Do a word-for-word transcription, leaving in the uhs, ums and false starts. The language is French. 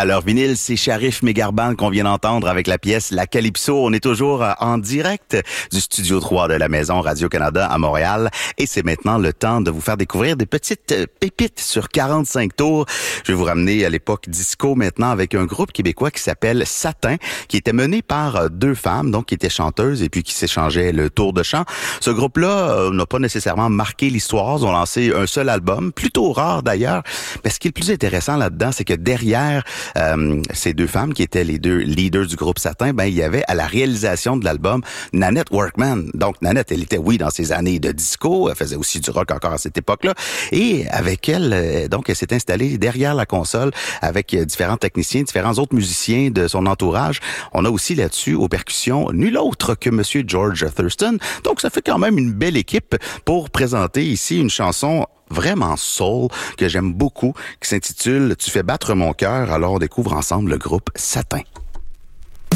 leur vinyle, c'est Sharif Megarband qu'on vient d'entendre avec la pièce La Calypso. On est toujours en direct du studio trois de la Maison Radio-Canada à Montréal et c'est maintenant le temps de vous faire découvrir des petites pépites sur quarante-cinq tours. Je vais vous ramener à l'époque disco maintenant avec un groupe québécois qui s'appelle Satin, qui était mené par deux femmes, donc qui étaient chanteuses et puis qui s'échangeaient le tour de chant. Ce groupe-là euh, n'a pas nécessairement marqué l'histoire. Ils ont lancé un seul album, plutôt rare d'ailleurs. Mais ce qui est le plus intéressant là-dedans, c'est que derrière euh, ces deux femmes qui étaient les deux leaders du groupe Satin, ben il y avait à la réalisation de l'album Nanette Workman. Donc Nanette, elle était oui dans ses années de disco, elle faisait aussi du rock encore à cette époque-là. Et avec elle, euh, donc elle s'est installée derrière la console avec euh, différents techniciens, différents autres musiciens de son entourage. On a aussi là-dessus aux percussions nul autre que Monsieur George Thurston. Donc ça fait quand même une belle équipe pour présenter ici une chanson vraiment soul que j'aime beaucoup, qui s'intitule « Tu fais battre mon cœur ». Alors on découvre ensemble le groupe Satin.